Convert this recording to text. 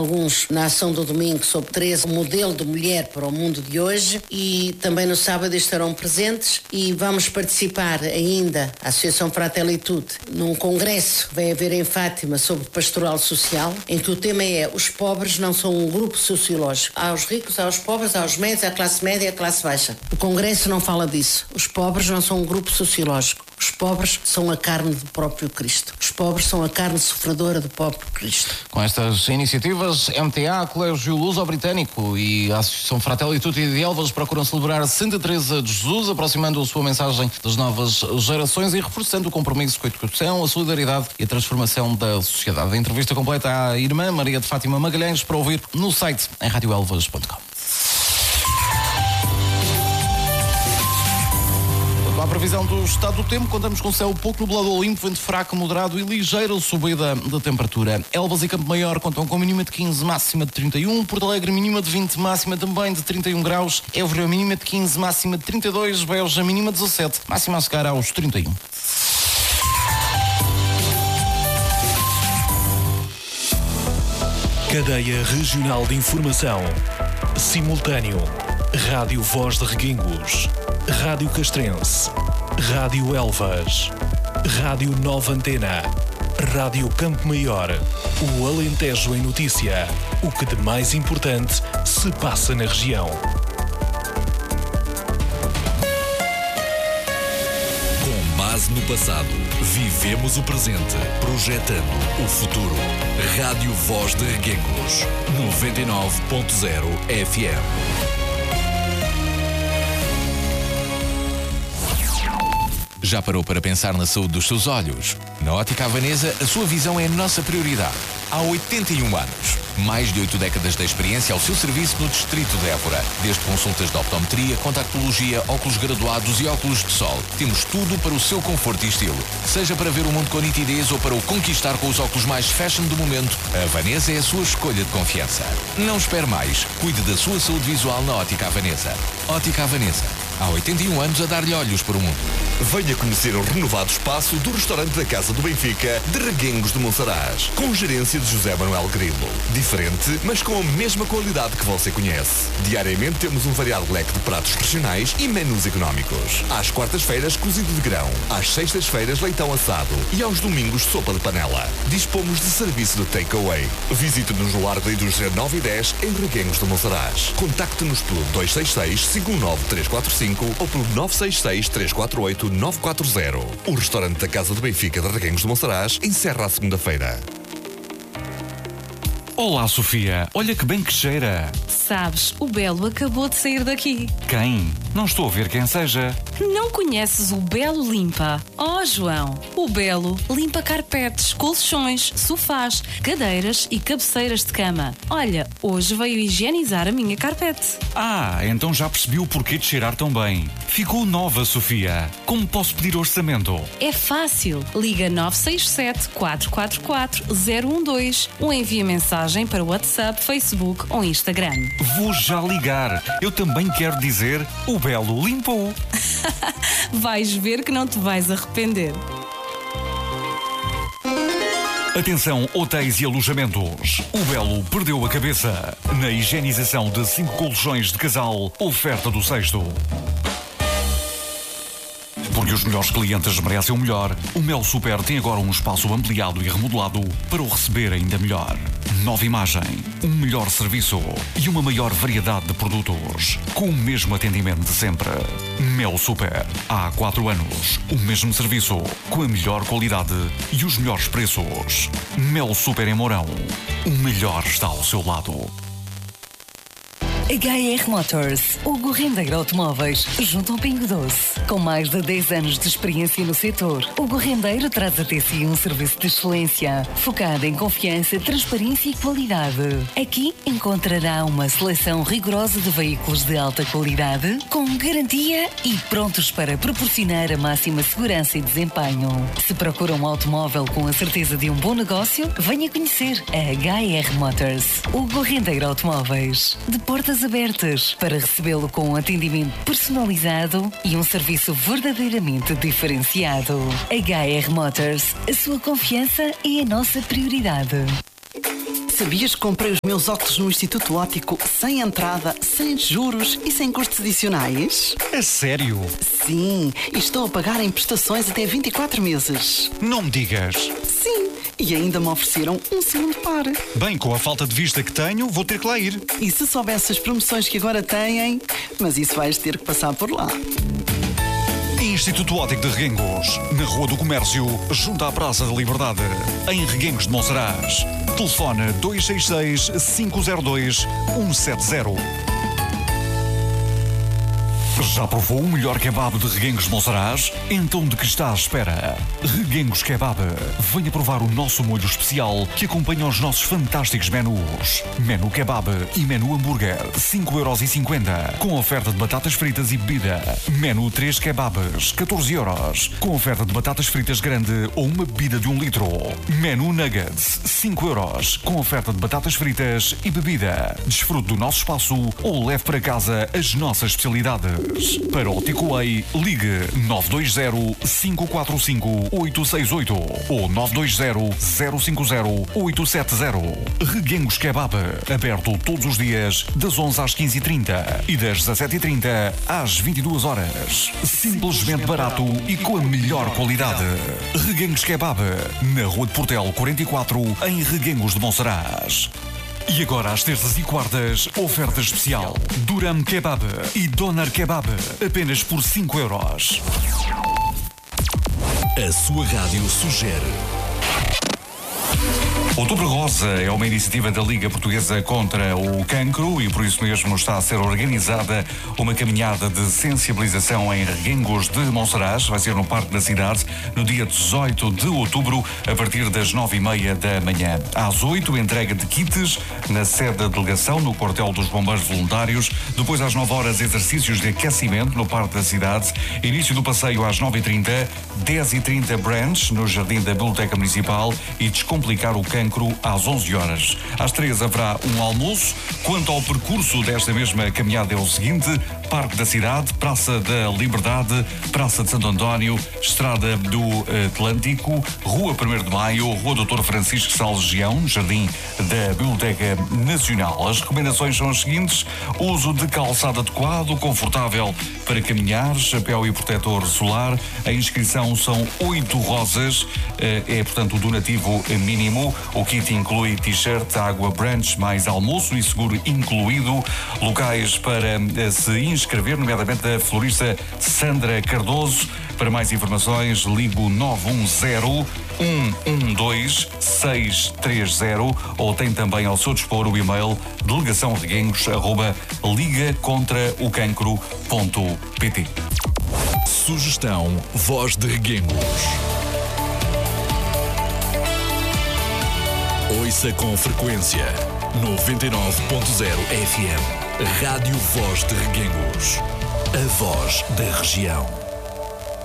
alguns na ação do domingo sobre 13, o modelo de mulher para o mundo de hoje, e também no sábado estarão presentes e vamos participar ainda, a Associação Fratelitude, num congresso que vai haver em Fátima sobre pastoral social, em que o tema é: os pobres não são um grupo sociológico. Há os ricos, há os pobres, há os médios, há a classe média e a classe baixa. O congresso não fala disso. Os pobres não são um grupo sociológico. Os pobres são a carne do próprio Cristo. Os pobres são a carne sofredora do próprio Cristo. Com estas iniciativas, MTA, Colégio Luso-Britânico e a Associação Fratelitude de Elvas procuram celebrar Santa Teresa de Jesus, aproximando a sua mensagem das novas gerações e reforçando o compromisso com a educação, a solidariedade e a transformação da sociedade. A entrevista completa à irmã Maria de Fátima Magalhães para ouvir no site em radioelvas.com. À previsão do estado do tempo, contamos com céu pouco nublado ou limpo, vento fraco, moderado e ligeira subida da temperatura. Elvas e Campo Maior contam com mínima de 15, máxima de 31. Porto Alegre, mínima de 20, máxima também de 31 graus. Évora, mínima de 15, máxima de 32. Beja, mínima de 17, máxima a chegar aos 31. Cadeia Regional de Informação. Simultâneo. Rádio Voz de Reguengos. Rádio Castrense. Rádio Elvas. Rádio Nova Antena. Rádio Campo Maior. O Alentejo em notícia. O que de mais importante se passa na região. Com base no passado, vivemos o presente, projetando o futuro. Rádio Voz de Reguengos. 99.0 FM. Já parou para pensar na saúde dos seus olhos? Na Ótica Havanesa, a sua visão é a nossa prioridade. Há 81 anos. Mais de 8 décadas de experiência ao seu serviço no distrito de Évora. Desde consultas de optometria, contactologia, óculos graduados e óculos de sol. Temos tudo para o seu conforto e estilo. Seja para ver o mundo com nitidez ou para o conquistar com os óculos mais fashion do momento, a Havanesa é a sua escolha de confiança. Não espere mais. Cuide da sua saúde visual na Ótica Havanesa. Ótica Havanesa. Há 81 anos a dar-lhe olhos para o mundo. Venha conhecer o renovado espaço do restaurante da Casa do Benfica de Reguengos de Monsaraz, com gerência de José Manuel Grilo. Diferente, mas com a mesma qualidade que você conhece. Diariamente temos um variado leque de pratos regionais e menus económicos. Às quartas-feiras, cozido de grão. Às sextas-feiras, leitão assado. E aos domingos, sopa de panela. Dispomos de serviço de take-away. Visite-nos no Largo da Indústria 9 e 10, em Reguengos de Monsaraz. Contacte-nos pelo 266-519-345 ou pelo 966-348-940. O restaurante da Casa do Benfica de Reguengos de Monsaraz encerra a segunda-feira. Olá, Sofia. Olha que bem que cheira. Sabes, o Belo acabou de sair daqui. Quem? Não estou a ver quem seja. Não conheces o Belo Limpa? Oh, João, o Belo limpa carpetes, colchões, sofás, cadeiras e cabeceiras de cama. Olha, hoje veio higienizar a minha carpete. Ah, então já percebi o porquê de cheirar tão bem. Ficou nova, Sofia. Como posso pedir orçamento? É fácil. Liga 967-444-012 ou envia mensagem para o WhatsApp, Facebook ou Instagram. Vou já ligar. Eu também quero dizer, o Belo limpou. Vais ver que não te vais arrepender. Atenção, hotéis e alojamentos. O Belo perdeu a cabeça. Na higienização de 5 colchões de casal, oferta do sexto. Porque os melhores clientes merecem o melhor, o Mel Super tem agora um espaço ampliado e remodelado para o receber ainda melhor. Nova imagem, um melhor serviço e uma maior variedade de produtos, com o mesmo atendimento de sempre. Mel Super. Há 4 anos, o mesmo serviço, com a melhor qualidade e os melhores preços. Mel Super em Mourão. O melhor está ao seu lado. HR Motors, Hugo Rendeiro Automóveis, junto ao Pingo Doce. Com mais de 10 anos de experiência no setor, Hugo Rendeiro traz até si um serviço de excelência, focado em confiança, transparência e qualidade. Aqui encontrará uma seleção rigorosa de veículos de alta qualidade, com garantia e prontos para proporcionar a máxima segurança e desempenho. Se procura um automóvel com a certeza de um bom negócio, venha conhecer a HR Motors, Hugo Rendeiro Automóveis. De portas abertas para recebê-lo com um atendimento personalizado e um serviço verdadeiramente diferenciado. HR Motors, a sua confiança é a nossa prioridade. Sabias que comprei os meus óculos no Instituto Óptico sem entrada, sem juros e sem custos adicionais? É sério? Sim, e estou a pagar em prestações até 24 meses. Não me digas. Sim, e ainda me ofereceram um segundo par. Bem, com a falta de vista que tenho, vou ter que lá ir. E se soubesse as promoções que agora têm, mas isso vais ter que passar por lá. Instituto Óptico de Reguengos, na Rua do Comércio, junto à Praça da Liberdade, em Reguengos de Monsaraz. Telefone 266-502-170. Já provou o melhor kebab de Reguengos de Monsaraz? Então de que está à espera? Reguengos Kebab. Venha provar o nosso molho especial que acompanha os nossos fantásticos menus. Menu Kebab e Menu Hambúrguer, 5,50€, com oferta de batatas fritas e bebida. Menu 3 Kebabs, 14€, com oferta de batatas fritas grande ou uma bebida de 1 litro. Menu Nuggets, 5€, com oferta de batatas fritas e bebida. Desfrute do nosso espaço ou leve para casa as nossas especialidades. Para o takeaway, ligue 920-545-868 ou 920-050-870. Reguengos Kebab, aberto todos os dias das 11 às 15h30 e das 17h30 às 22h. Simplesmente barato e com a melhor qualidade. Reguengos Kebab, na Rua de Portel 44, em Reguengos de Monsaraz. E agora, às terças e quartas, oferta especial. Duram Kebab e Doner Kebab, apenas por 5€. A sua rádio sugere. Outubro Rosa é uma iniciativa da Liga Portuguesa contra o Cancro e por isso mesmo está a ser organizada uma caminhada de sensibilização em Reguengos de Monsaraz. Vai ser no Parque da Cidade, no dia 18 de outubro, a partir das 9h30 da manhã. Às 8h, entrega de kits na sede da delegação, no quartel dos Bombeiros Voluntários. Depois, às 9h, exercícios de aquecimento no Parque da Cidade. Início do passeio às 9h30, 10h30 brunch no Jardim da Biblioteca Municipal e descomplicar o cancro às 11h. Às 3h haverá um almoço. Quanto ao percurso desta mesma caminhada é o seguinte: Parque da Cidade, Praça da Liberdade, Praça de Santo António, Estrada do Atlântico, Rua 1º de Maio, Rua Dr. Francisco Salles Gião, Jardim da Biblioteca Nacional. As recomendações são as seguintes: uso de calçado adequado, confortável para caminhar, chapéu e protetor solar. A inscrição são 8 rosas, é portanto o donativo mínimo. O kit inclui t-shirt, água, brunch, mais almoço e seguro incluído. Locais para se inscrever, nomeadamente a florista Sandra Cardoso. Para mais informações, ligo 910-112-630 ou tem também ao seu dispor o e-mail delegaçãoreguengos@ligacontraocancro.pt. Sugestão Voz de Reguengos. Ouça com frequência 99.0 FM. Rádio Voz de Reguengos. A voz da região.